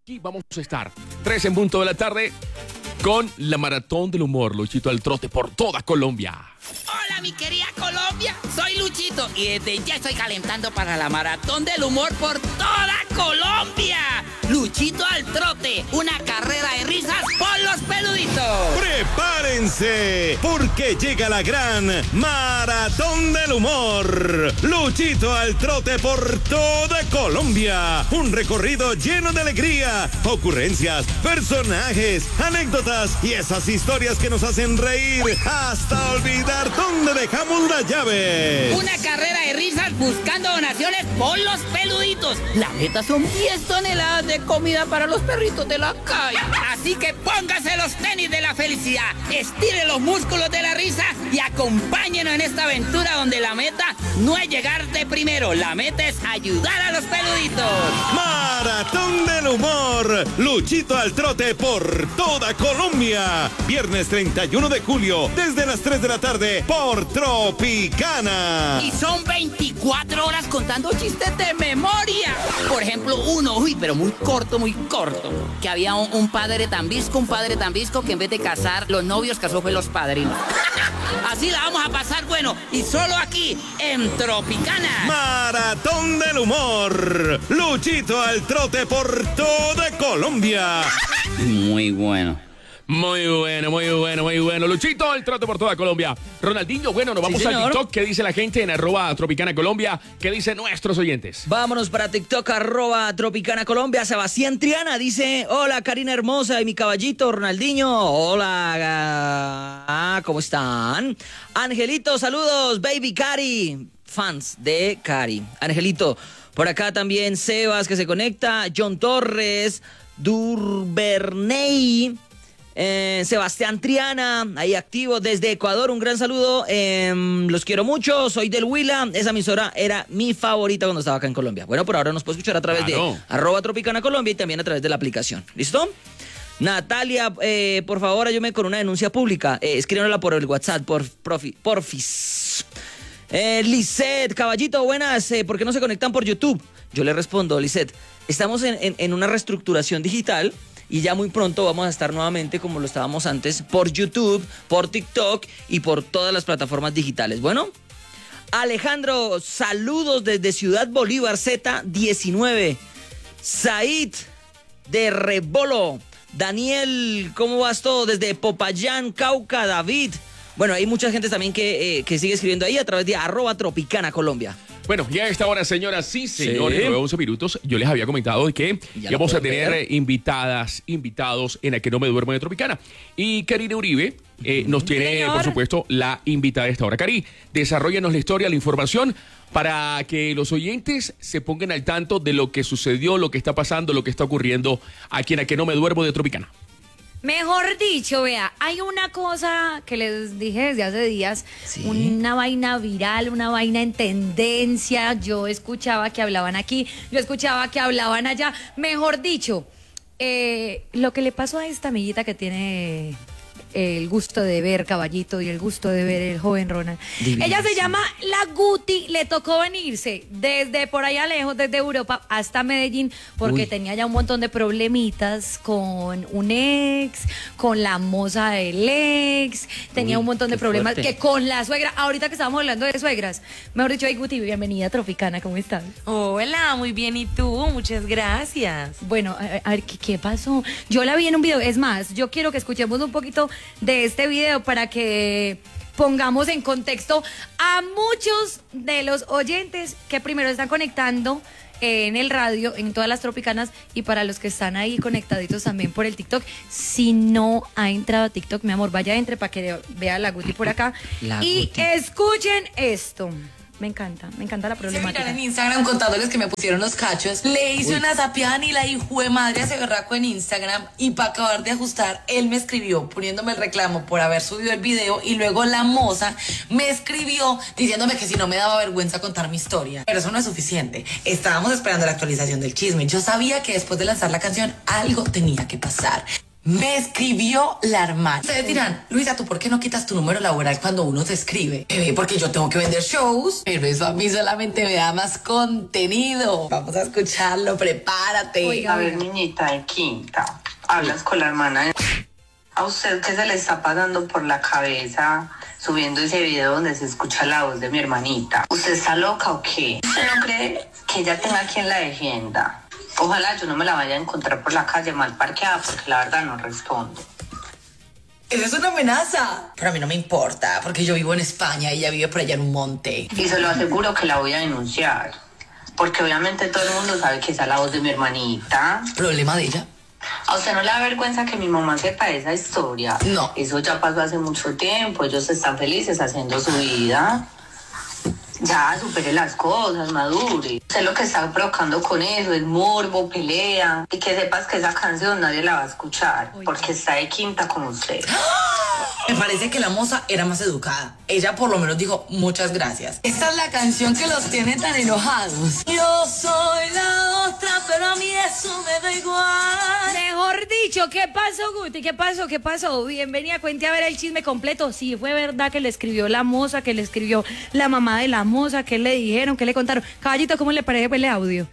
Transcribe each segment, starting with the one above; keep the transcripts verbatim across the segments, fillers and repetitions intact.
Aquí vamos a estar, tres en punto de la tarde, con la Maratón del Humor, Luchito al trote por toda Colombia. Hola, mi querida Colombia, soy Luchito y desde ya estoy calentando para la Maratón del Humor por toda Colombia. Luchito al trote, una carrera de risas por los peluditos. ¡Prepárense! Porque llega la gran Maratón del Humor. Luchito al trote por toda Colombia. Un recorrido lleno de alegría, ocurrencias, personajes, anécdotas y esas historias que nos hacen reír hasta olvidar dónde dejamos las llaves. Una carrera de risas buscando donaciones por los peluditos. La meta son diez toneladas de comida para los perritos de la calle. Así que póngase los tenis de la felicidad, estire los músculos de la risa y acompáñenos en esta aventura donde la meta no es llegar de primero, la meta es ayudar a los peluditos. Maratón del Humor, Luchito al trote por toda Colombia. Viernes treinta y uno de julio, desde las tres de la tarde, por Tropicana. Y son veinticuatro horas contando chistes de memoria. Por ejemplo, uno, uy, pero muy corto, muy corto. Que había un, un padre tan visco, un padre tan visco que en vez de casar los novios, casó fue los padrinos. Así la vamos a pasar, bueno, y solo aquí, en Tropicana. Maratón del Humor, Luchito al trote por toda Colombia. Muy bueno. Muy bueno, muy bueno, muy bueno. Luchito, el trote por toda Colombia. Ronaldinho, bueno, nos vamos Sí, al señor. TikTok. ¿Qué dice la gente en arroba Tropicana Colombia? ¿Qué dicen nuestros oyentes? Vámonos para TikTok, arroba Tropicana Colombia. Sebastián Triana dice: hola, Karina hermosa y mi caballito Ronaldinho. Hola, ah, ¿cómo están? Angelito, saludos, baby Cari. Fans de Cari. Angelito, por acá también Sebas que se conecta. John Torres, Durberney. Eh, Sebastián Triana, ahí activo desde Ecuador, un gran saludo, eh, los quiero mucho, soy del Huila, esa emisora era mi favorita cuando estaba acá en Colombia. Bueno, por ahora nos puede escuchar a través Claro. de arroba Tropicana Colombia y también a través de la aplicación, ¿listo? Natalia, eh, por favor, ayúdame con una denuncia pública, eh, escríbanla por el WhatsApp, por profi, porfis. Eh, Lisette, caballito, buenas, eh, ¿por qué no se conectan por YouTube? Yo le respondo, Lisette, estamos en, en, en una reestructuración digital. Y ya muy pronto vamos a estar nuevamente, como lo estábamos antes, por YouTube, por TikTok y por todas las plataformas digitales. Bueno, Alejandro, saludos desde Ciudad Bolívar, Z diecinueve. Said, de Rebolo. Daniel, ¿cómo vas todo? Desde Popayán, Cauca, David. Bueno, hay mucha gente también que, eh, que sigue escribiendo ahí a través de arroba Tropicana Colombia. Bueno, y a esta hora, señoras y señores, Sí. nueve once minutos, yo les había comentado de que Ya íbamos lo a tener pueden ver. eh, invitadas, invitados en A Que No Me Duermo de Tropicana. Y Karina Uribe eh, nos tiene, Señor. por supuesto, la invitada de esta hora. Cari, desarróllanos la historia, la información, para que los oyentes se pongan al tanto de lo que sucedió, lo que está pasando, lo que está ocurriendo aquí en A Que No Me Duermo de Tropicana. Mejor dicho, vea, hay una cosa que les dije desde hace días, Sí. una vaina viral, una vaina en tendencia. Yo escuchaba que hablaban aquí, yo escuchaba que hablaban allá. Mejor dicho, eh, lo que le pasó a esta amiguita que tiene el gusto de ver Caballito y el gusto de ver el joven Ronald. Divísimo. Ella se llama La Guti, le tocó venirse desde por allá lejos, desde Europa hasta Medellín, porque Uy. tenía ya un montón de problemitas con un ex, con la moza del ex, tenía Uy, un montón de qué problemas fuerte. que con la suegra. Ahorita que estábamos hablando de suegras, mejor dicho, ay Guti, bienvenida a Tropicana, ¿cómo estás? Hola, muy bien, ¿y tú? Muchas gracias. Bueno, a, a ver, ¿qué, ¿qué pasó? Yo la vi en un video, es más, yo quiero que escuchemos un poquito de este video para que pongamos en contexto a muchos de los oyentes que primero están conectando en el radio, en todas las Tropicanas, y para los que están ahí conectaditos también por el TikTok. Si no ha entrado a TikTok, mi amor, vaya, entre para que vea la Guti por acá. La y Guti. escuchen esto. Me encanta, me encanta la Se problemática. miran en Instagram contándoles que me pusieron los cachos. Le hice una zapiada y la hijo de madre a ese berraco en Instagram. Y para acabar de ajustar, él me escribió poniéndome el reclamo por haber subido el video. Y luego la moza me escribió diciéndome que si no me daba vergüenza contar mi historia. Pero eso no es suficiente. Estábamos esperando la actualización del chisme. Yo sabía que después de lanzar la canción algo tenía que pasar. Me escribió la hermana. Ustedes dirán, Luisa, ¿tú por qué no quitas tu número laboral cuando uno te escribe? Bebé, porque yo tengo que vender shows, pero eso a mí solamente me da más contenido. Vamos a escucharlo, prepárate. Oiga. A ver, niñita de quinta, hablas con la hermana de... ¿A usted qué se le está pasando por la cabeza subiendo ese video donde se escucha la voz de mi hermanita? ¿Usted está loca o qué? ¿Usted no cree que ella tenga quien la defienda? Ojalá yo no me la vaya a encontrar por la calle mal parqueada, porque la verdad no respondo. Esa es una amenaza. Pero a mí no me importa, porque yo vivo en España y ella vive por allá en un monte. Y se lo aseguro que la voy a denunciar, porque obviamente todo el mundo sabe que esa es la voz de mi hermanita. ¿Problema de ella? ¿A usted no le da vergüenza que mi mamá sepa esa historia? No. Eso ya pasó hace mucho tiempo, ellos están felices haciendo su vida. Ya, supere las cosas, madure. Usted lo que está provocando con eso es morbo, pelea. Y que sepas que esa canción nadie la va a escuchar, porque está de quinta como usted. Me parece que la moza era más educada. Ella por lo menos dijo muchas gracias. Esta es la canción que los tiene tan enojados. Yo soy la otra, pero a mí eso me da igual. Mejor dicho, ¿qué pasó, Guti? ¿Qué pasó? ¿Qué pasó? Bienvenida, cuente a ver el chisme completo. Sí, fue verdad que le escribió la moza, que le escribió la mamá de la moza, que le dijeron, que le contaron. Caballito, ¿cómo le parece el audio?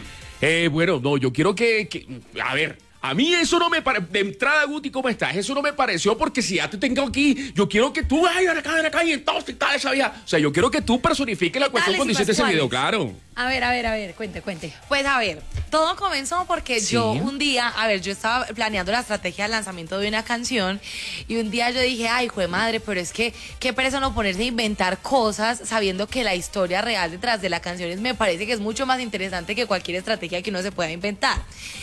Eh, bueno, no, yo quiero que, que a ver, a mí eso no me parece, de entrada, Guti, ¿cómo estás? Eso no me pareció, porque si ya te tengo aquí, yo quiero que tú, ay, ven acá, ven acá, y entonces tal esa vieja. O sea, yo quiero que tú personifiques la cuestión Dale, cuando y hiciste ese Pascuales. video, claro. A ver, a ver, a ver, cuente, cuente. Pues a ver, todo comenzó porque Sí. yo un día, a ver, yo estaba planeando la estrategia de lanzamiento de una canción y un día yo dije, ay, jue madre, pero es que qué pereza no ponerse a inventar cosas sabiendo que la historia real detrás de la canción es- me parece que es mucho más interesante que cualquier estrategia que uno se pueda inventar.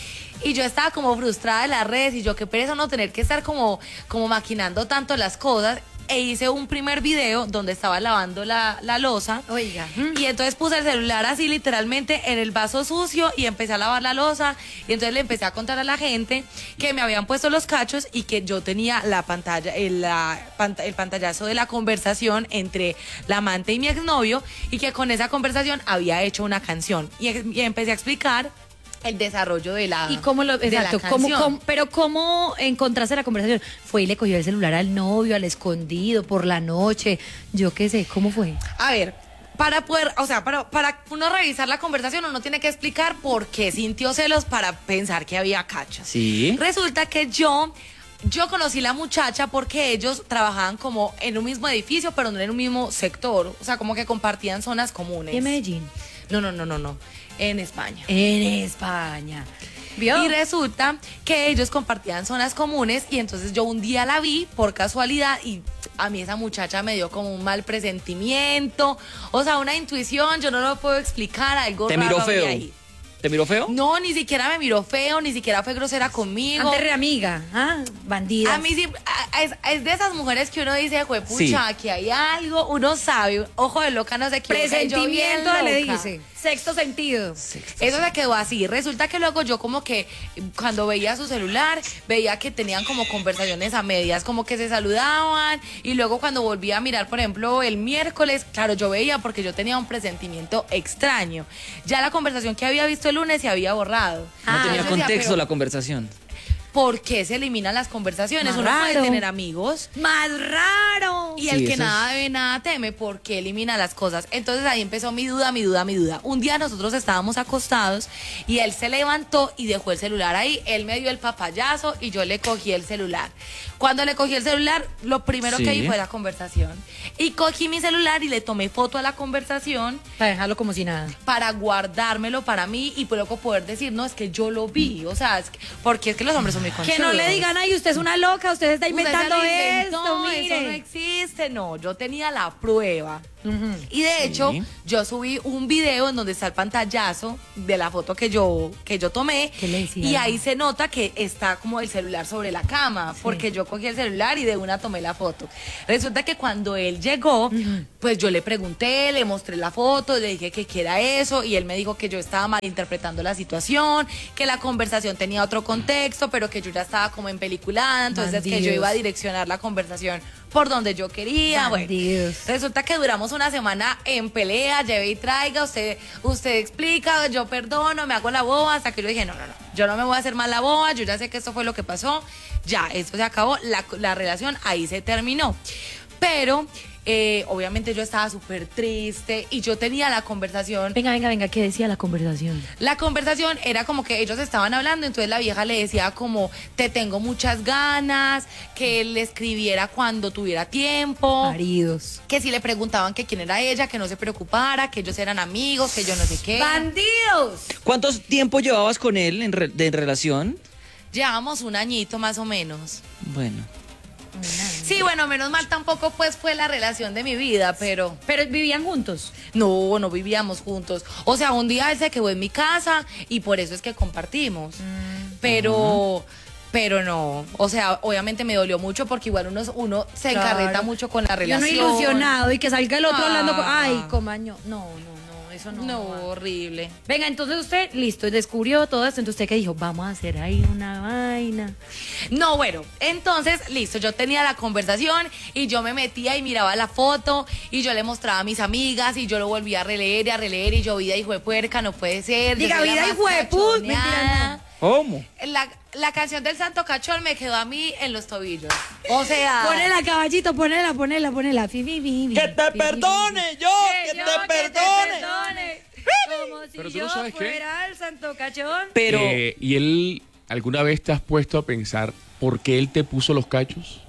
Y yo estaba como frustrada en las redes y yo qué pereza no tener que estar como, como maquinando tanto las cosas. E hice un primer video donde estaba lavando la, la loza. Oiga. Y entonces puse el celular así literalmente en el vaso sucio y empecé a lavar la loza. Y entonces le empecé a contar a la gente que me habían puesto los cachos y que yo tenía la pantalla, el, la, pant- el pantallazo de la conversación entre la amante y mi exnovio y que con esa conversación había hecho una canción. Y, y empecé a explicar el desarrollo de la ¿Y cómo lo, de la exacto, cómo, canción. cómo- pero cómo encontraste la conversación? ¿Fue y le cogió el celular al novio, al escondido, por la noche? Yo qué sé, ¿cómo fue? A ver, para poder, o sea, para, para uno revisar la conversación, uno tiene que explicar por qué sintió celos para pensar que había cachos. Sí. Resulta que yo, yo conocí la muchacha porque ellos trabajaban como en un mismo edificio, pero no en un mismo sector. O sea, como que compartían zonas comunes. ¿Y en Medellín? No, no, no, no, no. En España. En España. ¿Vio? Y resulta que ellos compartían zonas comunes y entonces yo un día la vi por casualidad y a mí esa muchacha me dio como un mal presentimiento, o sea, una intuición, yo no lo puedo explicar, algo ¿Te raro miró había feo? ahí. ¿Te miró feo? No, ni siquiera me miró feo, ni siquiera fue grosera conmigo. Antes re amiga, ¿ah? Bandida. A mí sí, a- es, es de esas mujeres que uno dice, juepucha, Sí. aquí hay algo, uno sabe, ojo de loca, no se equivoca. y yo bien Presentimiento le loca. dice. Sexto sentido. Eso se quedó así. Resulta que luego yo como que cuando veía su celular, veía que tenían como conversaciones a medias, como que se saludaban y luego cuando volví a mirar, por ejemplo, el miércoles, claro, yo veía porque yo tenía un presentimiento extraño. Ya la conversación que había visto el lunes se había borrado. No Ah, tenía yo decía, contexto pero la conversación. ¿por qué se eliminan las conversaciones? Más Uno puede raro. tener amigos. Más raro. Y Sí, el que eso nada debe, nada teme, porque elimina las cosas. Entonces ahí empezó mi duda, mi duda, mi duda. Un día nosotros estábamos acostados y él se levantó y dejó el celular ahí. Él me dio el papayazo y yo le cogí el celular. Cuando le cogí el celular, lo primero Sí. que vi fue la conversación. Y cogí mi celular y le tomé foto a la conversación Para dejarlo como si nada. para guardármelo para mí y luego poder decir, no, es que yo lo vi. O sea, es que- porque es que los hombres son muy conchudos. Que no le digan, ay, usted es una loca, usted está Usted se inventando lo inventó, esto, eso no mire. existe. No, yo tenía la prueba. Ujú. Y de Sí. hecho, yo subí un video en donde está el pantallazo de la foto que yo, que yo tomé. ¿Qué le decía? Y ahí se nota que está como el celular sobre la cama, porque yo cogí el celular y de una tomé la foto. Resulta que cuando él llegó, pues yo le pregunté, le mostré la foto, le dije que qué era eso, y él me dijo que yo estaba malinterpretando la situación, que la conversación tenía otro contexto, pero que yo ya estaba como en peliculada, entonces que yo Bandidos. iba a direccionar la conversación por donde yo quería. Bandidos. Bueno, resulta que duramos una semana en pelea, lleve y traiga, usted, usted explica, yo perdono, me hago la boba, hasta que yo dije, no, no, no, yo no me voy a hacer más la boba, yo ya sé que esto fue lo que pasó, ya, esto se acabó, la, la relación ahí se terminó. Pero... Eh, obviamente yo estaba súper triste y yo tenía la conversación. Venga, venga, venga, ¿qué decía la conversación? La conversación era como que ellos estaban hablando, entonces la vieja le decía como, te tengo muchas ganas, que él le escribiera cuando tuviera tiempo. Maridos. Que si le preguntaban que quién era ella, que no se preocupara, que ellos eran amigos, que yo no sé qué. ¡Bandidos! ¿Cuánto tiempo llevabas con él en, re- de en relación? Llevamos un añito más o menos. Bueno. Sí, bueno, menos mal tampoco pues fue la relación de mi vida, pero... Pero vivían juntos. No, no vivíamos juntos. O sea, un día él se quedó en mi casa y por eso es que compartimos. Mm. Pero... Pero no, o sea, obviamente me dolió mucho porque igual uno, uno se Claro. encarreta mucho con la Y uno relación. ilusionado y que salga el otro Ah. hablando con... Ay, comaño. No, no, no, eso no. No, va. horrible. Venga, entonces usted, listo, descubrió todo esto. Entonces usted que dijo, vamos a hacer ahí una vaina. No, bueno, entonces, listo, yo tenía la conversación y yo me metía y miraba la foto y yo le mostraba a mis amigas y yo lo volvía a releer y a releer y yo, vida hijo de puerca, no puede ser. yo Diga, soy la vida más hijo de put, cachoneada. mentira, ¿Cómo? La, la canción del Santo Cachón me quedó a mí en los tobillos. O sea... Ponela, caballito, ponela, ponela, ponela. Fi, fi, fi, fi, ¡Que te fi, fi, perdone, fi. yo! Que ¡Que yo te que perdone! perdone. Como si Pero tú yo no sabes qué. fuera el santo cachón. Pero... Eh, ¿Y él alguna vez te has puesto a pensar por qué él te puso los cachos?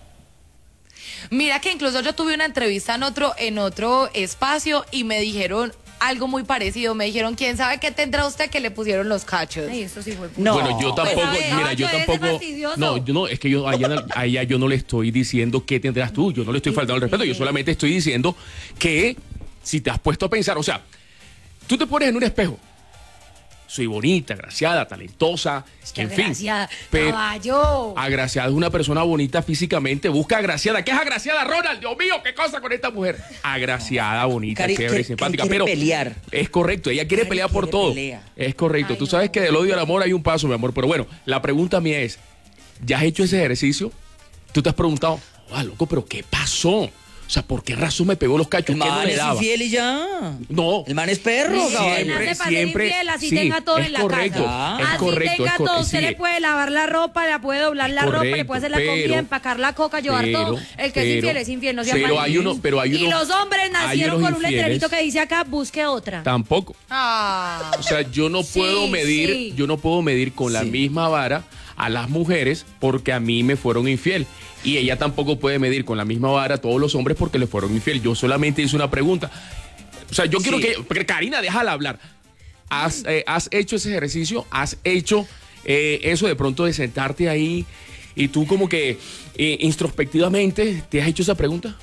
Mira que incluso yo tuve una entrevista en otro, en otro espacio y me dijeron algo muy parecido. Me dijeron, ¿quién sabe qué tendrá usted que le pusieron los cachos? Ay, eso sí fue puto. No. Bueno, yo tampoco, a ver, mira, yo caballo, ese tampoco. fastidioso. No, yo no, es que yo allá, no- a ella yo no le estoy diciendo qué tendrás tú, yo no le estoy faltando el respeto, yo solamente estoy diciendo que si te has puesto a pensar, o sea, tú te pones en un espejo, soy bonita, agraciada, talentosa, Que en fin. agraciada, pero caballo. agraciada es una persona bonita físicamente, busca agraciada. ¿Qué es agraciada, Ronald? Dios mío, ¿qué cosa con esta mujer? Agraciada, bonita, Cari- chévere, que- simpática, que quiere pero pelear. es correcto, ella quiere Cari pelear por quiere todo. pelea. Es correcto. Ay, Tú no. sabes que del odio al amor hay un paso, mi amor. Pero bueno, la pregunta mía es, ¿ya has hecho ese ejercicio? Tú te has preguntado, ah, loco, pero ¿qué pasó? O sea, ¿por qué razón me pegó los cachos? El ¿Qué no man le es daba? infiel y ya. No. El man es perro, Sí, caballo. siempre, Siempre, para siempre. ser infiel, así sí, tenga todo es en la correcto, casa. es así correcto, tenga es todo. correcto. Usted sí, le puede lavar la ropa, le puede doblar la ropa, le puede hacer la correcto, comida, pero- empacar la coca, llevar pero- todo. El que es pero- infiel es infiel, no sea pero mal. hay uno- pero hay Y uno- los hombres hay nacieron unos con un letrerito infieles. que dice acá, busque otra. Tampoco. Ah. O sea, yo no Sí, puedo medir, sí. yo no puedo medir con la Sí. misma vara a las mujeres porque a mí me fueron infiel. Y ella tampoco puede medir con la misma vara a todos los hombres porque le fueron infiel. Yo solamente hice una pregunta. O sea, yo quiero Sí. que... porque, Karina, déjala hablar. ¿Has, eh, has hecho ese ejercicio? ¿Has hecho eh, eso de pronto de sentarte ahí y tú como que eh, introspectivamente te has hecho esa pregunta?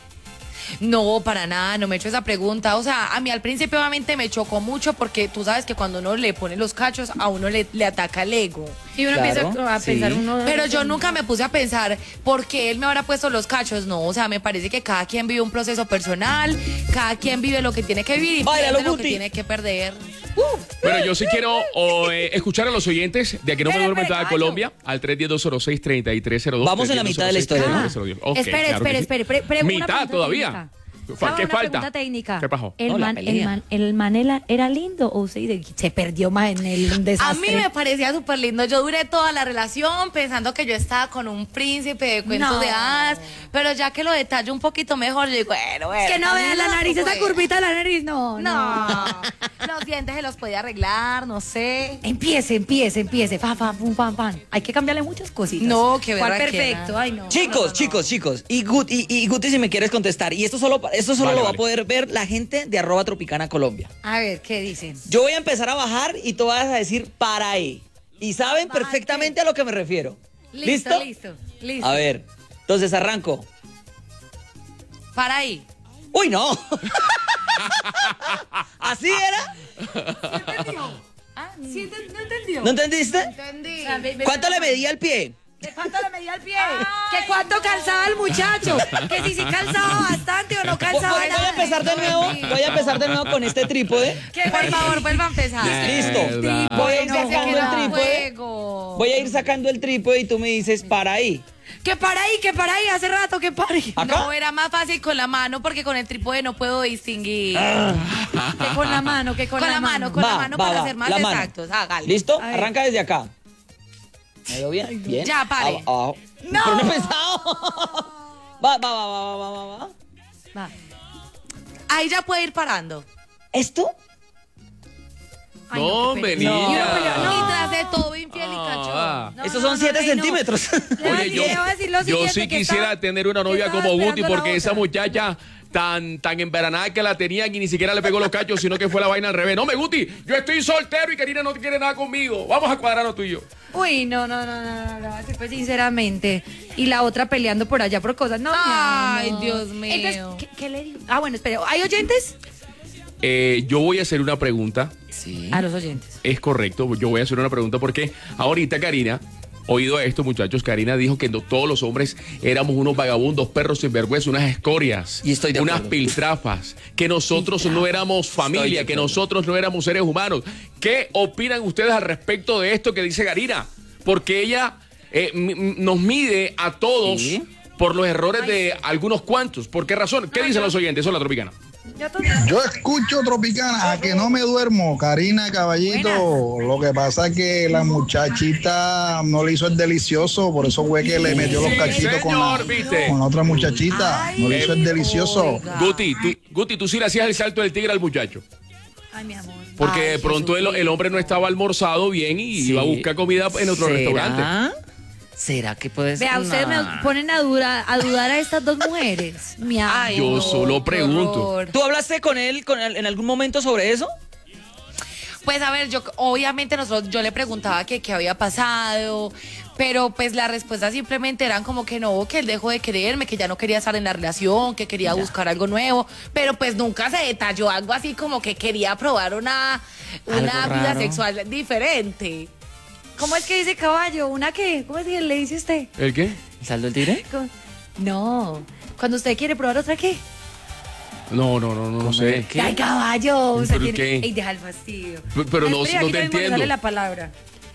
No, para nada, no me he hecho esa pregunta. O sea, a mí al principio obviamente me chocó mucho porque tú sabes que cuando uno le pone los cachos, a uno le, le ataca el ego. Y uno Claro, empieza a sí. pensar uno. Pero yo nunca me puse a pensar por qué él me habrá puesto los cachos. No, o sea, me parece que cada quien vive un proceso personal, cada quien vive lo que tiene que vivir y Báilalo, pierde lo que Guti. tiene que perder. Bueno, yo sí quiero o, eh, escuchar a los oyentes de Aquí no me duermo en toda Espere, Colombia al tres uno cero, dos cero seis, tres tres cero dos. Vamos en la mitad de la historia, Ah, tres cero dos. Ok, espere, claro que espere, sí. espere, pre- pre- una ¿Mitad pregunta todavía? técnica. Fa- ¿Sabe ¿Qué una falta? pregunta técnica. ¿Qué pasó? ¿El, No, la man, el, pelea. man, ¿El Manela era lindo o se, se perdió más en el A desastre? mí me parecía súper lindo. Yo duré toda la relación pensando que yo estaba con un príncipe de cuentos No. de hadas, pero ya que lo detallo un poquito mejor, yo digo, bueno, bueno. Es que no vea la tampoco nariz, esa fue. curvita de la nariz, no, no. No, los dientes se los podía arreglar, no sé. Empiece, empiece, empiece. Fa, fa, pum, pam, pam. Hay que cambiarle muchas cositas. No, qué ¿Cuál berraquera. perfecto? Ay, no. Chicos, chicos, chicos. Y, Gut- y, y Guti, si me quieres contestar. Y esto solo, esto solo Vale, lo va vale. a poder ver la gente de arroba tropicana Colombia. A ver, ¿qué dicen? Yo voy a empezar a bajar y tú vas a decir para ahí. Y saben ¿Para perfectamente a lo que me refiero. Listo, listo, listo. A ver, entonces arranco. Para ahí. ¡Uy, no! ¿Así era? Ah, ¿sí ent- ¿No entendió? ¿No entendiste? Entendí. O sea, ve- ve- ¿Cuánto le medía el pie? ¿De cuánto le medía el pie? ¿Que cuánto calzaba el muchacho? Que si sí calzaba bastante o no Voy, calzaba voy a nada. empezar de nuevo. Voy a empezar de nuevo con este trípode. Que Por favor, vuelva a empezar. Listo. Verdad. Voy a ir No, sacando que el no. trípode. Juego. Voy a ir sacando el trípode y tú me dices para ahí. Que Que para ahí, que para ahí, hace rato que para ahí. ¿Acá? No, era más fácil con la mano porque con el trípode no puedo distinguir. Que con la mano, que con, Con la mano, con Va, la mano va, para va, ser más la mano. exactos. Hágale. ¿Listo? A ver. Arranca desde acá. ¿Me veo bien? Bien. Ya, pare. Abajo, abajo. ¡No! Pero no he pensado. Va, va, va, va, va, va, va. Va. Ahí ya puede ir parando. ¿Esto? Ay, No, qué hombre, pena. niña. Y uno pelea, Y no. tras de todo infiel y Ah. cachón. No, Estos no, son no, siete Rey, no. centímetros. Le Oye, voy- yo, le voy a decir lo yo siguiente, sí que quisiera estaba- tener una yo novia estaba como Guti, esperando la porque esa otra. muchacha tan, tan embaranada que la tenían y ni siquiera le pegó los cachos, sino que fue la vaina al revés. No, me Guti, yo estoy soltero y Karina no quiere nada conmigo. Vamos a cuadrarnos tú y yo. Uy, no, no, no, no, no, no, así pues sinceramente. Y la otra peleando por allá por cosas. No, mi Ay, amor. Dios mío. Entonces, ¿qué, qué le digo? Ah, bueno, espere. ¿Hay oyentes? Eh, yo voy a hacer una pregunta. Sí. A los oyentes. Es correcto, yo voy a hacer una pregunta porque ahorita Karina, oído esto muchachos, Karina dijo que no todos los hombres éramos unos vagabundos, perros sinvergüenza, unas escorias, Y estoy de unas acuerdo. piltrafas, que nosotros no éramos familia, de que acuerdo. nosotros no éramos seres humanos. ¿Qué opinan ustedes al respecto de esto que dice Karina? Porque ella eh, m- m- nos mide a todos Sí. por los errores de algunos cuantos. ¿Por qué razón? ¿Qué dicen los oyentes? Eso es la Tropicana. Yo también. Yo escucho Tropicana, a que no me duermo, Karina Caballito. Lo que pasa es que la muchachita no le hizo el delicioso, por eso fue que le metió los Sí, cachitos con señor, la, ¿viste? con la otra muchachita. No le hizo el delicioso. oiga. Guti, tú, Guti, tú sí le hacías el salto del tigre al muchacho. Ay, mi amor. Porque Ay, de pronto el, el hombre no estaba almorzado bien y Sí. iba a buscar comida en otro ¿Será? restaurante. ¿Será que puede ser? Vea, ustedes me Nah. ponen a, dura- a dudar a estas dos mujeres. Mi amor. Ay, Yo no, solo qué pregunto. horror. ¿Tú hablaste con él con él en algún momento sobre eso? Pues a ver, yo obviamente nosotros, yo le preguntaba que qué había pasado, pero pues las respuestas simplemente eran como que no, que él dejó de quererme, que ya no quería estar en la relación, que quería buscar algo nuevo, pero pues nunca se detalló algo así como que quería probar una, una Algo vida raro. sexual diferente. ¿Cómo es que dice caballo? ¿Una qué? ¿Cómo es que le dice usted? ¿El qué? ¿El saldo del tigre? ¿Cómo? No. Cuando usted quiere probar otra, ¿qué? No, no, no, no, no sé. ¿Qué? Ay, caballo. Usted ¿Pero tiene... qué? Ey, deja el fastidio. P- pero no- Espera, no aquí te también me entiendo. sale la palabra.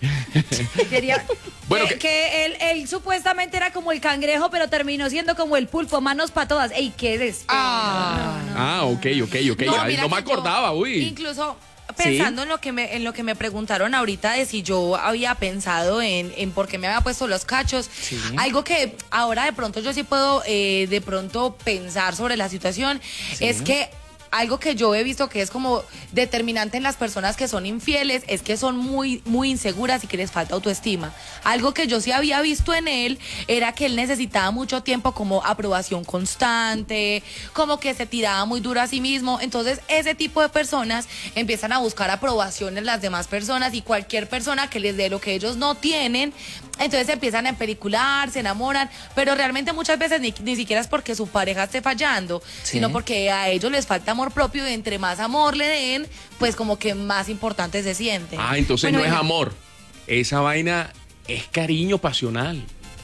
Quería... Bueno, que, que- que él, él supuestamente era como el cangrejo, pero terminó siendo como el pulpo, manos para todas. Ey, qué des... Ah. Ah, ok, ok, ok. No, Ay, mira no me que yo, acordaba, uy. Incluso pensando en lo que me en lo que me preguntaron ahorita de si yo había pensado en, en por qué me había puesto los cachos, algo que ahora de pronto yo sí puedo eh, de pronto pensar sobre la situación es que algo que yo he visto que es como determinante en las personas que son infieles es que son muy, muy inseguras y que les falta autoestima. Algo que yo sí había visto en él era que él necesitaba mucho tiempo como aprobación constante, como que se tiraba muy duro a sí mismo. Entonces, ese tipo de personas empiezan a buscar aprobación en las demás personas y cualquier persona que les dé lo que ellos no tienen, entonces empiezan a empelicular, se enamoran, pero realmente muchas veces ni, ni siquiera es porque su pareja esté fallando, Sí. sino porque a ellos les falta amor propio y entre más amor le den, pues como que más importante se sienten. Ah, entonces Bueno, no es venga. amor. Esa vaina es cariño pasional.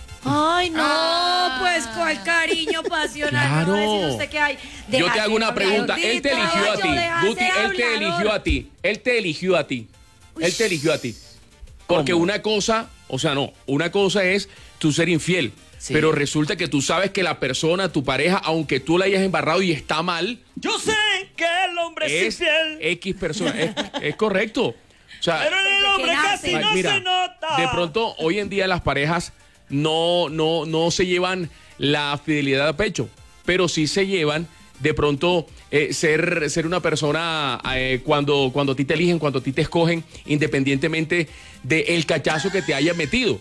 Ay, no, Ah. pues cuál cariño pasional. Claro. No va a decir usted que hay. Yo te Déjase hago una hablar. pregunta. Él te Bendito eligió a ti. caballo, déjase Guti, él te hablador. eligió a ti. Él te eligió a ti. Él te eligió a ti. Porque ¿Cómo? una cosa, o sea, no, una cosa es tú ser infiel. Sí. Pero resulta que tú sabes que la persona, tu pareja, aunque tú la hayas embarrado y está mal, Yo sé que el hombre es X persona. Es, es correcto. O sea, en el hombre casi ay, mira, de pronto hoy en día las parejas no, no, no se llevan la fidelidad a pecho, pero sí se llevan de pronto eh, ser, ser una persona eh, cuando, cuando a ti te eligen, cuando a ti te escogen, independientemente del cachazo que te haya metido.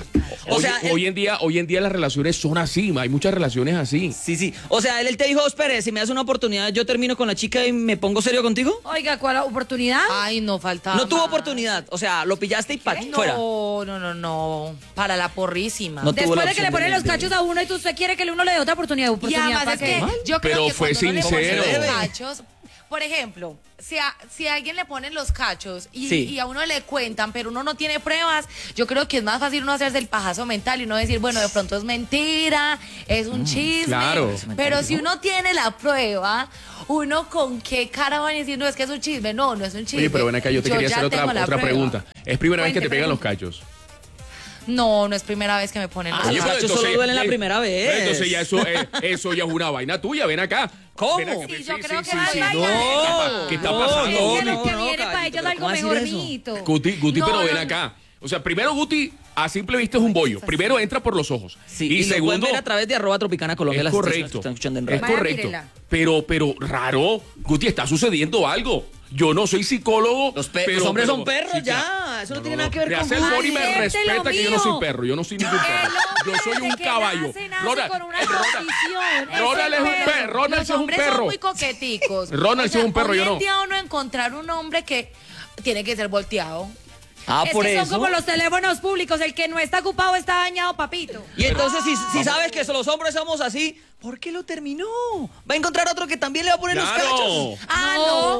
O Hoy, sea, el- hoy en día, hoy en día las relaciones son así, hay muchas relaciones así. Sí, sí. O sea, él, él te dijo, espere, si me das una oportunidad, yo termino con la chica y me pongo serio contigo. Oiga, ¿cuál oportunidad? Ay, no faltaba No tuvo más. oportunidad. O sea, lo pillaste y pa fuera. No, no, no, no. Para la porrísima. No tuvo Después la de que le opción ponen de- los cachos a uno y tú- usted quiere que uno le dé otra oportunidad. Y oportunidad además ¿para es qué? que yo creo Pero que fue cuando uno le ponen sincero. los cachos, por ejemplo, si a, si a alguien le ponen los cachos y, Sí. y a uno le cuentan, pero uno no tiene pruebas, yo creo que es más fácil uno hacerse el pajazo mental y uno decir, bueno, de pronto es mentira, es un chisme. claro. Pero si uno tiene la prueba, uno con qué cara va a decir, no, es que es un chisme. No, no es un chisme. Oye, pero ven acá, yo te quería ya hacer otra, tengo la otra prueba. pregunta. ¿Es primera vez que te Cuente, pegan los pregunta. cachos? No, no es primera vez que me ponen Ah, los Oye, los pero cachos entonces- solo duelen la eh, primera vez. Entonces ya eso, eh, eso ya es una vaina tuya, ven acá. ¿Cómo? Ven acá, Sí, yo creo que sí, es sí. vaina No, de- ¿qué está No, pasando? Es que no, lo no, que no, viene para Caballito, ellos es algo ¿cómo va a decir eso? mejorcito. Guti, Guti, No, pero ven no, no. acá. O sea, primero Guti, a simple vista es un bollo. Primero entra por los ojos. Sí, y, y, lo pueden segundo, ver a través de arroba tropicana Colombia. es las estaciones que correcto. están escuchando en Es radio. Vaya, correcto. mírela. Pero, pero, raro, Guti, está sucediendo algo. Yo no soy psicólogo. Los, pe- pero- los hombres pero- son perros, sí, ya. claro. Eso no, No, tiene no, nada que ver me con hace el Guti. body y me Acéptelo respeta que yo no mío. soy perro. Yo no soy ningún perro. Yo soy un desde que caballo. nace, nace Ronald, con una eh, Ronald, condición. Ronald es un Ese perro. Ronald Los sí es un hombres son perro. muy coqueticos. Ronald sí es un perro, hoy yo no. en día uno encontrar un hombre que tiene que ser volteado. Ah, Es por que son eso. como los teléfonos públicos, el que no está ocupado está dañado, papito. Y entonces, si, si sabes que los hombres somos así, ¿por qué lo terminó? Va a encontrar otro que también le va a poner los Claro. cachos. Ah,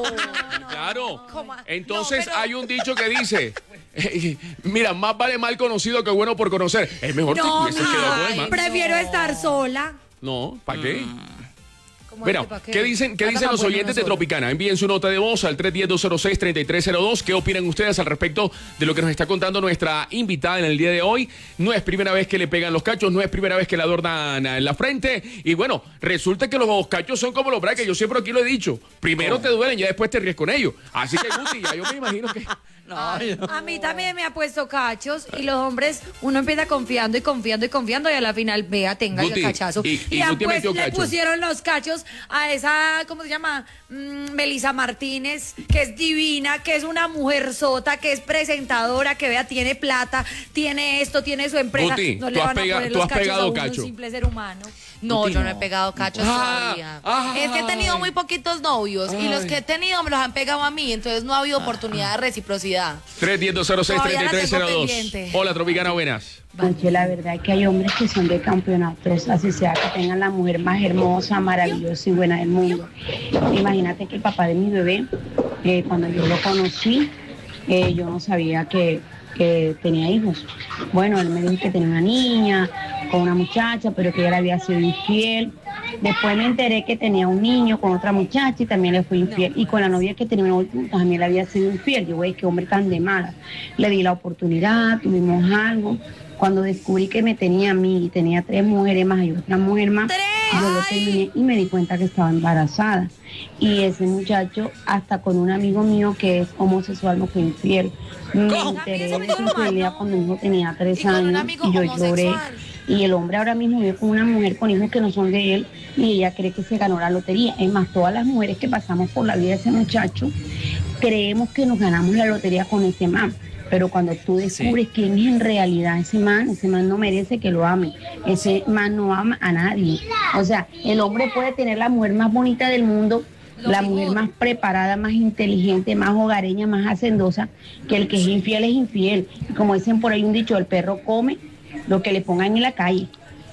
no. Claro. ¿Cómo? Entonces No, pero- hay un dicho que dice, mira, más vale mal conocido que bueno por conocer. Es mejor No, que hubiese quedado con el mija, man. prefiero estar sola. No, ¿para qué? ¿Cómo Bueno, así, pa' ¿qué dicen, qué Nada dicen más los bueno oyentes de nosotros. Tropicana? Envíen su nota de voz al tres uno cero, dos cero seis, tres tres cero dos. ¿Qué opinan ustedes al respecto de lo que nos está contando nuestra invitada en el día de hoy? No es primera vez que le pegan los cachos, no es primera vez que la adornan en la frente. Y bueno, resulta que los cachos son como los brackets. Yo siempre aquí lo he dicho. Primero te duelen, ya después te ríes con ellos. Así que, Guti, ya yo me imagino que... No, yo- A mí también me ha puesto cachos y los hombres, uno empieza confiando y confiando y confiando y a la final, vea, tenga Guti, el cachazo. y- y han Guti pues- metió le cacho. pusieron los cachos a esa, ¿cómo se llama? Mm, Melissa Martínez, que es divina, que es una mujer sota, que es presentadora, que vea, tiene plata, tiene esto, tiene su empresa. Guti, no tú le has van a pega- poner tú los has cachos pegado a uno, cacho. un simple ser humano. No, Guti, yo no no. he pegado cachos Ah, todavía. ah, es que he tenido muy poquitos novios y los que he tenido me los han pegado a mí, entonces no ha habido oportunidad de reciprocidad. tres uno cero, dos cero seis, Todavía tres la tres tengo cero dos. pendiente. Hola, Tropicana, buenas. Pancho, la verdad es que hay hombres que son de campeonatos, así sea que tengan la mujer más hermosa, maravillosa y buena del mundo. Imagínate que el papá de mi bebé, eh, cuando yo lo conocí, eh, yo no sabía que, que tenía hijos. Bueno, él me dijo que tenía una niña con una muchacha, pero que ella le había sido infiel. Después me enteré que tenía un niño con otra muchacha y también le fue infiel. Y con la novia que tenía una también le había sido infiel. Yo, güey, qué hombre tan de mala. Le di la oportunidad, tuvimos algo. Cuando descubrí que me tenía a mí y tenía tres mujeres más y otra mujer más, yo lo terminé y me di cuenta que estaba embarazada. Y ese muchacho, hasta con un amigo mío que es homosexual, me fue infiel. Me ¿Cómo? enteré de su infidelidad cuando mi hijo tenía tres Y con un años amigo y yo lloré. homosexual. Y el hombre ahora mismo vive con una mujer con hijos que no son de él y ella cree que se ganó la lotería. Es más, todas las mujeres que pasamos por la vida de ese muchacho creemos que nos ganamos la lotería con ese man. Pero cuando tú descubres quién es en realidad ese man, ese man no merece que lo ame. Ese man no ama a nadie. O sea, el hombre puede tener la mujer más bonita del mundo, la mujer más preparada, más inteligente, más hogareña, más hacendosa, que el que es infiel es infiel. Y como dicen por ahí un dicho, el perro come lo que le pongan en la calle.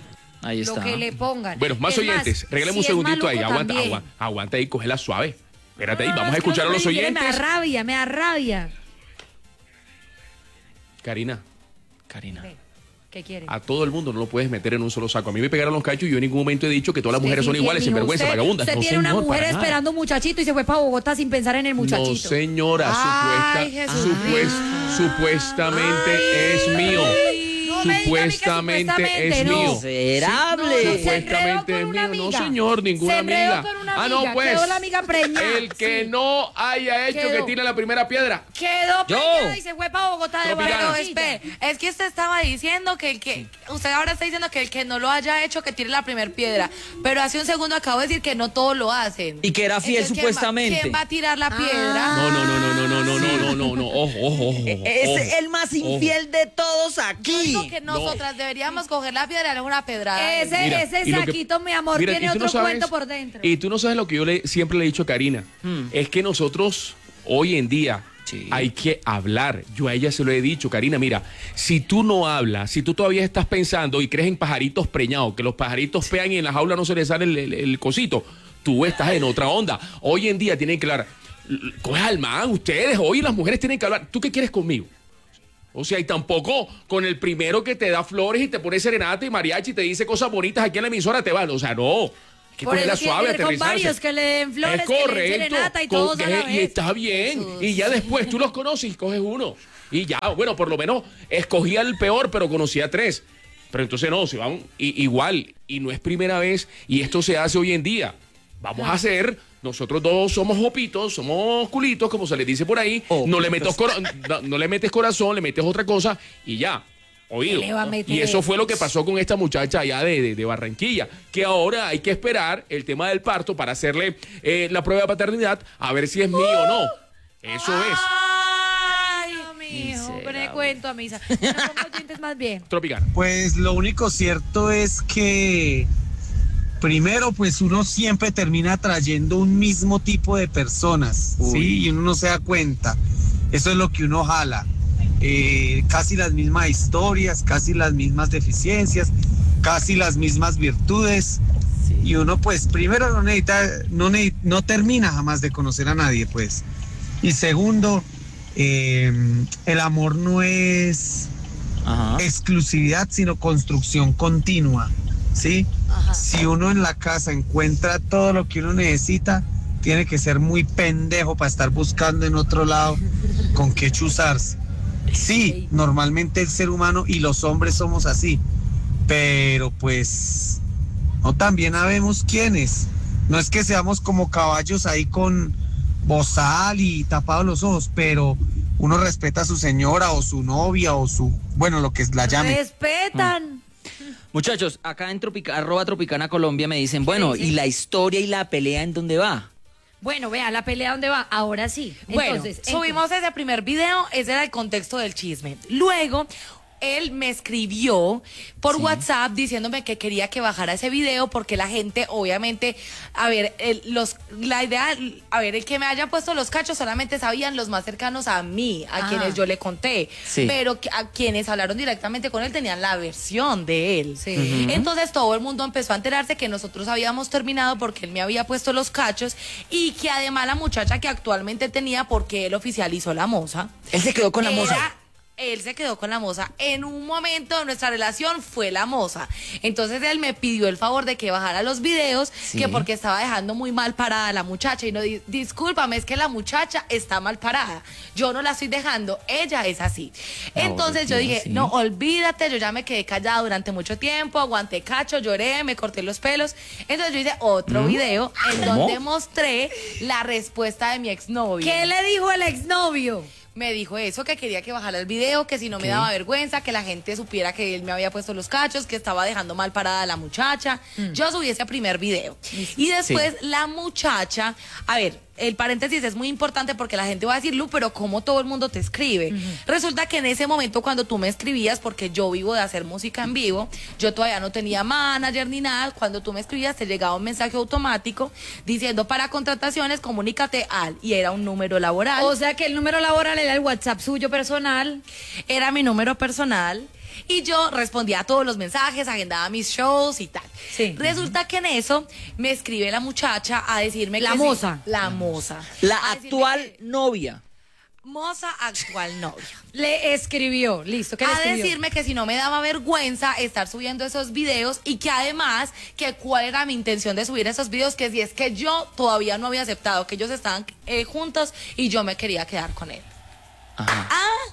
Ahí Lo está. que le pongan. Bueno, más Es oyentes. Regálame un si es segundito ahí. maluco Aguanta, también. aguanta, aguanta ahí, cógela suave. Espérate ahí, No, no, vamos a es que escuchar a no los me quiere, Me da oyentes. rabia, me da rabia. Karina, Karina. ¿Qué quiere? a todo el mundo no lo puedes meter en un solo saco. A mí me pegaron los cachos y yo en ningún momento he dicho que todas las Usted mujeres es son infiel, iguales, mijo. sinvergüenza, Usted- vagabundas. Usted No, tiene una señor, mujer para nada. esperando un muchachito y se fue para Bogotá sin pensar en el muchachito. No, señora, Ay, supuesta, Jesús. supuest- supuestamente es mío. No me diga a mí que Supuestamente es no. mío. Miserable. No, se enredó Supuestamente con es una mío. No, amiga. señor, ninguna Se enredó amiga. con una Ah, amiga, no, pues. quedó la amiga preñada. El que Sí. no haya hecho Quedó. que tire la primera piedra. Quedó Yo. preñada y se fue para Bogotá de Tropicana. Pero Barranquilla. espere, es que usted estaba diciendo que el que, usted ahora está diciendo que el que no lo haya hecho que tire la primera piedra, pero hace un segundo acabo de decir que no todos lo hacen. Y que era fiel Entonces, ¿quién va- supuestamente. ¿quién va a tirar la piedra? No, no, no, no, no, no, no, no, no, no, no. Ojo, ojo, ojo. Es ojo. el más infiel de todos aquí. Digo que nosotras deberíamos coger la piedra y darle una pedrada. Ese, Mira, ese y lo que- saquito, mi amor, Mira, tiene y tú no otro sabes- cuento por dentro. Y tú no sabes lo que yo le, siempre le he dicho a Karina. Es que nosotros, hoy en día, Sí. hay que hablar. Yo a ella se lo he dicho, Karina, mira, si tú no hablas, si tú todavía estás pensando y crees en pajaritos preñados, que los pajaritos pean y en la jaula no se les sale el, el- el cosito, tú estás en otra onda. Hoy en día tienen que hablar. L- Coge al man, ustedes, hoy las mujeres tienen que hablar. ¿Tú qué quieres conmigo? O sea, y tampoco con el primero que te da flores y te pone serenata y mariachi y te dice cosas bonitas aquí en la emisora te van. O sea, no. Hay que Por cogerla eso tiene suave, que ver con aterrizarse. varios que le den flores, Es que le den correcto. serenata y con- todos a la y vez. está bien. Y ya después tú los conoces y coges uno. Y ya, bueno, por lo menos escogía el peor, pero conocía tres. Pero entonces no, se van y, igual, y no es primera vez, y esto se hace hoy en día. Vamos a hacer, nosotros dos somos jopitos, somos culitos, como se les dice por ahí, no le, metes cora- no, no le metes corazón, le metes otra cosa, y ya, oído. Y eso fue lo que pasó con esta muchacha allá de, de, de Barranquilla, que ahora hay que esperar el tema del parto para hacerle eh, la prueba de paternidad, a ver si es mío o no. Eso es. Hijo, pone cuento a misa. No pongo dientes más bien. Tropicana. Pues lo único cierto es que primero, pues uno siempre termina atrayendo un mismo tipo de personas, ¿sí? Y uno no se da cuenta. Eso es lo que uno jala. Eh, casi las mismas historias, casi las mismas deficiencias, casi las mismas virtudes. Sí. Y uno, pues, primero no necesita, no, ne- no termina jamás de conocer a nadie, pues. Y segundo, eh, el amor no es Ajá. exclusividad, sino construcción continua, ¿sí? Ajá. Si uno en la casa encuentra todo lo que uno necesita, tiene que ser muy pendejo para estar buscando en otro lado con qué chuzarse. Sí, normalmente el ser humano y los hombres somos así, pero pues no, también habemos quienes. No es que seamos como caballos ahí con bozal y tapados los ojos, pero uno respeta a su señora o su novia o su, bueno, lo que la llame. Respetan. Mm. Muchachos, acá en Tropica, arroba Tropicana Colombia me dicen, bueno, ¿y la historia y la pelea en dónde va? Bueno, vea, la pelea dónde va, ahora sí. Bueno, entonces, subimos entonces. ese primer video, ese era el contexto del chisme. Luego, él me escribió por sí. WhatsApp diciéndome que quería que bajara ese video porque la gente, obviamente, a ver, el, los, la idea, a ver, el que me haya puesto los cachos solamente sabían los más cercanos a mí, a ah. quienes yo le conté, sí. pero a quienes hablaron directamente con él tenían la versión de él. Sí. Uh-huh. Entonces todo el mundo empezó a enterarse que nosotros habíamos terminado porque él me había puesto los cachos y que además la muchacha que actualmente tenía, porque él oficializó la moza. Él se quedó con la era, moza. Él se quedó con la moza. En un momento de nuestra relación fue la moza. Entonces él me pidió el favor de que bajara los videos, sí. que porque estaba dejando muy mal parada a la muchacha. Y no, discúlpame, es que la muchacha está mal parada. Yo no la estoy dejando, ella es así. No, Entonces yo dije, sí. no, olvídate, yo ya me quedé callada durante mucho tiempo, aguanté cacho, lloré, me corté los pelos. Entonces yo hice otro ¿Mm? video en ¿Cómo? donde mostré la respuesta de mi exnovio. ¿Qué le dijo el exnovio? Me dijo eso, que quería que bajara el video, que si no me ¿Qué? daba vergüenza, que la gente supiera que él me había puesto los cachos, que estaba dejando mal parada a la muchacha. Mm. Yo subí ese primer video. Y después sí. la muchacha, a ver, el paréntesis es muy importante porque la gente va a decir, Lu, pero ¿cómo todo el mundo te escribe? Uh-huh. Resulta que en ese momento cuando tú me escribías, porque yo vivo de hacer música en vivo, yo todavía no tenía manager ni nada, cuando tú me escribías te llegaba un mensaje automático diciendo para contrataciones, comunícate al, y era un número laboral. O sea que el número laboral era el WhatsApp suyo personal. Era mi número personal. Y yo respondía a todos los mensajes, agendaba mis shows y tal. Sí. Resulta que en eso me escribe la muchacha a decirme la que moza. Sí, la moza. La actual que, novia. Moza actual novia. Le escribió, listo. ¿Qué le a escribió? decirme que si no me daba vergüenza estar subiendo esos videos y que además que cuál era mi intención de subir esos videos, que si es que yo todavía no había aceptado que ellos estaban eh, juntos y yo me quería quedar con él. Ajá. Ah.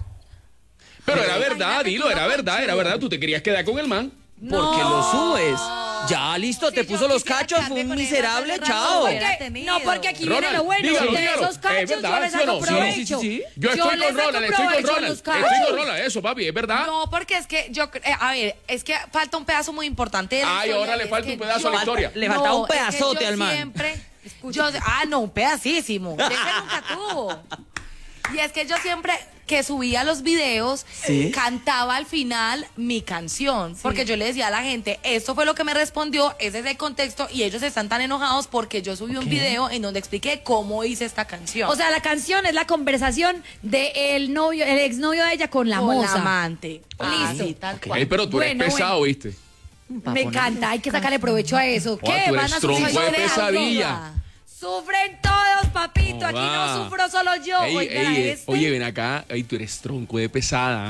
Pero era verdad, dilo, era verdad, era verdad. Tú te querías quedar con el man. No. Porque lo subes. Ya, listo, te si puso los cachos, fue un miserable, chao. Porque, no, porque aquí Ronald, viene lo bueno. dígalo, de dígalo. esos cachos ¿Es verdad, yo les sí o saco no? provecho. Sí, sí, sí. Yo estoy Yo les con saco Ronald, estoy con provecho a Ronald. los Estoy cachos. con Ronald, eso, papi, es verdad. No, porque es que yo, eh, a ver, es que falta un pedazo muy importante de la Ay, historia, ahora le es falta que un pedazo yo- a la historia. Le faltaba No, un pedazote es que yo al man. Siempre, yo, ah, no, un pedacísimo. Es que nunca tuvo. Y es que yo siempre que subía los videos, ¿Sí? cantaba al final mi canción. Sí. Porque yo le decía a la gente, esto fue lo que me respondió, ese es el contexto, y ellos están tan enojados porque yo subí okay. un video en donde expliqué cómo hice esta canción. O sea, la canción es la conversación del novio, el exnovio de ella con la con moza. la amante. Ah, Listo. sí, tal Okay, cual. pero tú eres Bueno, pesado, bueno. ¿viste? Me encanta, hay que sacarle provecho a eso. Oh, ¿Qué? tú Van eres a sufrir tronco de todos. pesadilla. Sufren todos, papito. Oh, Aquí va. no sufro solo yo. Ey, Oiga, ey, este. Oye, ven acá. Ey, tú eres tronco de pesada.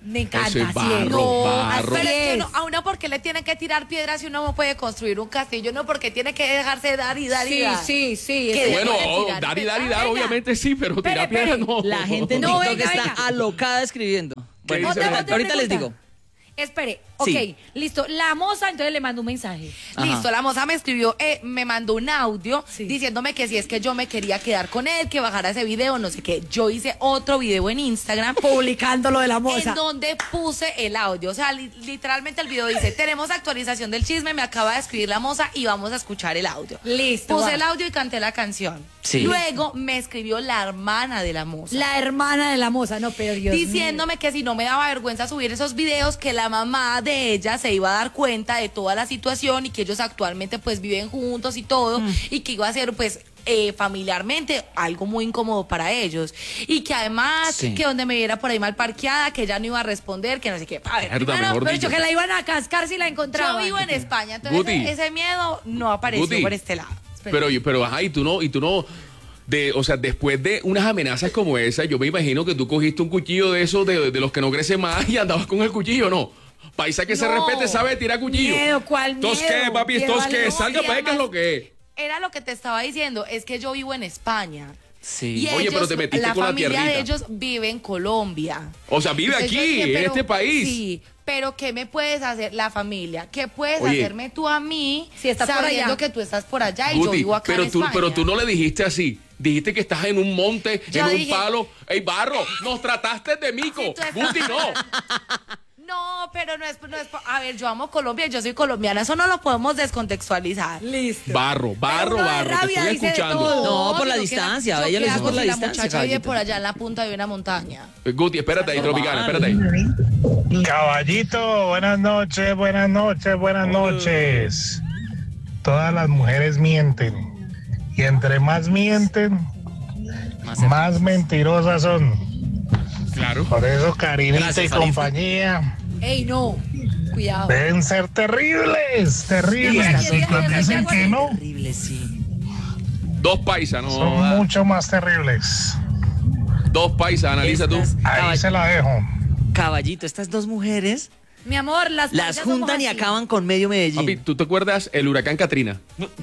Me encanta, Eso es así barro, es. No, barro. pero es que es. uno- a uno porque le tiene que tirar piedras si uno no puede construir un castillo, no porque tiene que dejarse dar y dar y Sí, dar. sí, sí. Que es- de- Bueno, pueden tirar, dar y dar y venga, dar, venga. obviamente sí, pero Espere, tirar piedras espere. no. La gente en No, TikTok venga, está venga. alocada escribiendo. Bueno, dice Otra- la otra ahorita les pregunta. digo. Espere, ok, Sí. listo. La moza entonces le mandó un mensaje. Ajá. Listo, la moza me escribió, eh, me mandó un audio Sí. diciéndome que si es que yo me quería quedar con él, que bajara ese video, no sé qué. Yo hice otro video en Instagram Publicando lo de la moza. en donde puse el audio. O sea, li- literalmente el video dice, tenemos actualización del chisme, me acaba de escribir la moza y vamos a escuchar el audio. Listo, Puse va. el audio y canté la canción. Sí. Luego me escribió la hermana de la moza. La hermana de la moza, no, pero Dios diciéndome que si no me daba vergüenza subir esos videos, que la mamá de ella se iba a dar cuenta de toda la situación y que ellos actualmente pues viven juntos y todo, Mm. y que iba a ser pues eh, familiarmente algo muy incómodo para ellos, y que además Sí. que donde me viera por ahí mal parqueada, que ella no iba a responder, que no sé qué. A ver, Mierda, primero, mejor Pero dicho. dicho que la iban a cascar si la yo encontraban. vivo en España, entonces Guti. ese, ese miedo no apareció Guti. por este lado. Pero, pero, ajá, y tú no, y tú no, de, o sea, después de unas amenazas como esa, yo me imagino que tú cogiste un cuchillo de esos, de, de los que no crecen más, y andabas con el cuchillo, ¿no? Paisa que se No. respete sabe tirar cuchillo. Miedo, ¿cuál ¿Tos miedo? qué, papi? Miedo ¿Tos al qué? león. Salga Y para ver qué es además- lo que es. Era lo que te estaba diciendo, es que yo vivo en España. Sí. Y Oye, ellos, pero te metiste la con la familia tierrita. de ellos vive en Colombia. O sea, vive Entonces yo aquí, dije, en pero- este país. Sí, pero ¿qué me puedes hacer la familia? ¿Qué puedes Oye. hacerme tú a mí Si estás por sabiendo allá? que tú estás por allá y yo Guti, vivo acá pero en tú, España? pero tú no le dijiste así. Dijiste que estás en un monte, Yo en un dije- palo. ¡Ey, barro! ¡Nos trataste de mico! Sí, tú estás- Guti, no. No, pero no es, no es... A ver, yo amo Colombia, yo soy colombiana, eso no lo podemos descontextualizar. Listo. Barro, barro, uno de barro. Te rabia estoy dice de escuchando. todo. No, por la yo distancia, queda- ella yo lo qué hizo hago por la si distancia, La muchacha vive caballito. por allá en la punta de una montaña. Eh, Guti, espérate ahí, Normal. Tropicana, espérate ahí. Caballito, buenas noches, buenas noches, buenas noches. Todas las mujeres mienten. Y entre más mienten, Más más mentirosas son. Claro. Por eso, Karinita Gracias, y Arifa. compañía Ey, no. Cuidado. deben ser terribles, terribles. Sí, Y cuando dicen que no, Horrible, sí. Dos paisas, no. son joda. mucho más terribles. Dos paisas, analiza tú. Estas- Ahí caball- se la dejo. Caballito, estas dos mujeres Mi amor, las las paisas somos juntan y así. acaban con medio Medellín. Papi, ¿tú te acuerdas el huracán Katrina?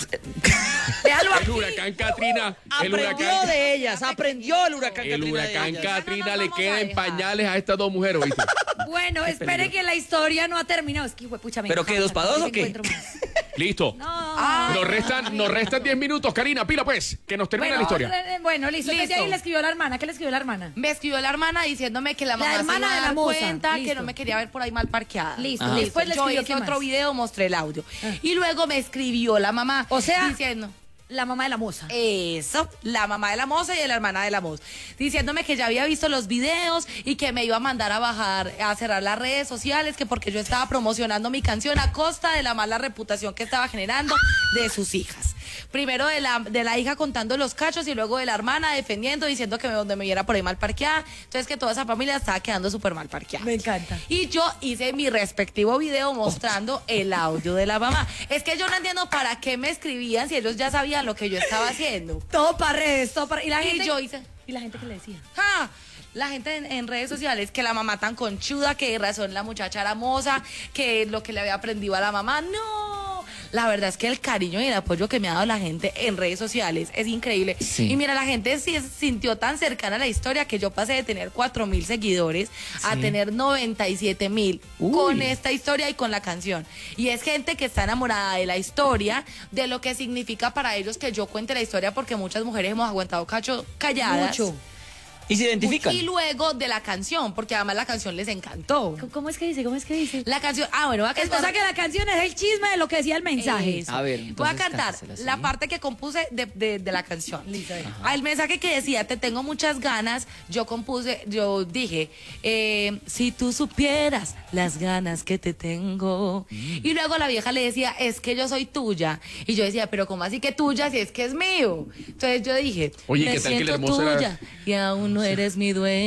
Déjalo El aquí. huracán Katrina. El Aprendió huracán, de ellas, aprendió el huracán el Katrina de huracán ellas. Katrina Ya no nos le vamos queda a en dejar. pañales a estas dos mujeres, ¿viste? Bueno, espere que la historia no ha terminado. Es que, pucha, me ¿Pero encanta, qué, dos pa' no dos sé o si qué? encuentro más. Listo. No. Ah, Nos restan, nos restan diez minutos, Karina, pila pues, que nos termina Bueno, la historia. eh, bueno, listo. Entonces Listo. ahí le escribió la hermana. ¿Qué le escribió la hermana? Me escribió la hermana diciéndome que la mamá hermana se iba a de la dar moza. cuenta que Listo. no me quería ver por ahí mal parqueada. Listo. Ah. Después le Yo escribió hice ¿qué otro más? video, mostré el audio. Ah. Y luego me escribió la mamá. O sea, diciendo... la mamá de la moza. Eso, la mamá de la moza y la hermana de la moza, diciéndome que ya había visto los videos y que me iba a mandar a bajar, a cerrar las redes sociales, que porque yo estaba promocionando mi canción a costa de la mala reputación que estaba generando de sus hijas. Primero de la, de la hija contando los cachos y luego de la hermana defendiendo, diciendo que me, donde me viera por ahí mal parqueada. Entonces que toda esa familia estaba quedando súper mal parqueada. Me encanta. Y yo hice mi respectivo video mostrando el audio de la mamá. Es que yo no entiendo para qué me escribían si ellos ya sabían lo que yo estaba haciendo. Todo para redes, todo para... Y la Y gente... yo hice... ¿Y la gente qué le decía? ¡Ja! La gente en, en redes sociales, que la mamá tan conchuda, que de razón la muchacha era moza, que lo que le había aprendido a la mamá, no. La verdad es que el cariño y el apoyo que me ha dado la gente en redes sociales es increíble. Sí. Y mira, la gente sí se sintió tan cercana a la historia que yo pasé de tener cuatro mil seguidores a Sí. tener noventa y siete mil Uy. con esta historia y con la canción. Y es gente que está enamorada de la historia, de lo que significa para ellos que yo cuente la historia, porque muchas mujeres hemos aguantado cacho calladas. Mucho. Y se identifican. Y luego de la canción, porque además la canción les encantó. ¿Cómo- ¿Cómo es que dice? ¿Cómo es que dice? La canción, ah, bueno, voy a Es, cantar. o sea que la canción es el chisme de lo que decía el mensaje. Eso. A ver, voy a entonces cantar cántasela, ¿sí? la parte que compuse de, de- de la canción. Listo, ahí. Ah, el mensaje que decía, te tengo muchas ganas, yo compuse, yo dije, eh, si tú supieras las ganas que te tengo. Mm. Y luego la vieja le decía, es que yo soy tuya. Y yo decía, pero ¿cómo así que tuya si es que es mío? Entonces yo dije, Oye, me ¿qué tal que la siento hermosa era- tuya y aún no eres mi dueño.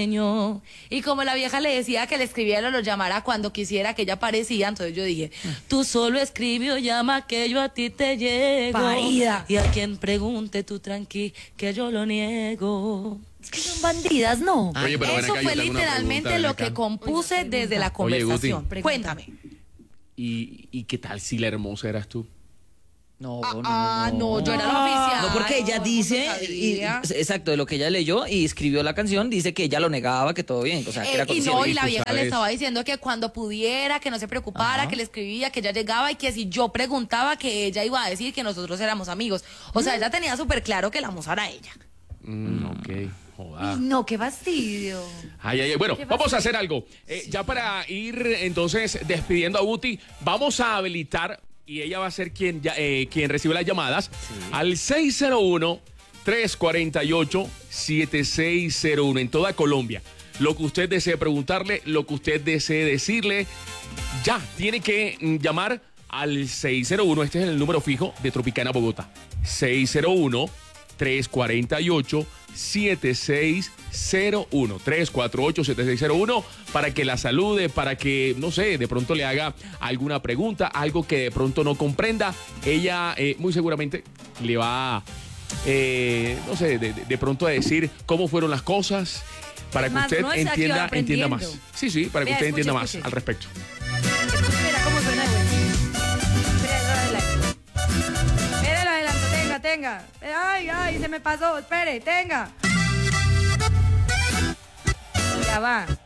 Y como la vieja le decía que le escribiera o lo llamara cuando quisiera, que ella aparecía, entonces yo dije, tú solo escribe o llama que yo a ti te llego. Parida. Y a quien pregunte tú tranqui que yo lo niego. Es que son bandidas, ¿no? Oye, pero ven Eso acá, yo fue tengo una literalmente pregunta, ven lo acá. que compuse desde la Oye, conversación. Guti. Cuéntame. ¿Y, ¿Y qué tal si la hermosa eras tú? No, no, Ah, no, yo era la oficial. No, porque ella No, dice, no y- sabía. exacto, de lo que ella leyó y escribió la canción, dice que ella lo negaba, que todo bien, o sea, que Eh, era y consciente. no, y la tú vieja sabes. le estaba diciendo que cuando pudiera, que no se preocupara, Ajá. que le escribía, que ella llegaba y que si yo preguntaba, que ella iba a decir que nosotros éramos amigos. O sea, ella tenía súper claro que la moza era ella. Mm, ok, joda. Ay, no, qué fastidio. Ay, ay, ay. Bueno, ¿Qué vamos pasa? a hacer algo. Eh, ya para ir entonces despidiendo a Guti, vamos a habilitar y ella va a ser quien, ya, eh, quien recibe las llamadas al seis cero uno, tres cuatro ocho, siete seis cero uno en toda Colombia. Lo que usted desee preguntarle, lo que usted desee decirle, ya tiene que mm, llamar al seis cero uno. Este es el número fijo de Tropicana Bogotá. seis cero uno, tres cuatro ocho, siete seis cero uno. tres cuatro ocho, siete seis cero uno para que la salude, para que, no sé, de pronto le haga alguna pregunta, algo que de pronto no comprenda. Ella eh, muy seguramente le va, eh, no sé, de, de- de pronto a decir cómo fueron las cosas, para que Además, usted uno está aquí entienda, entienda más. aprendiendo. Sí, sí, para que Vea, usted escuche, entienda más escuche. al respecto. Mira cómo suena de bueno. Mira, lo adelanto. Mira, lo adelanto, tenga, tenga. Ay, ay, se me pasó, espere, tenga. Ya va.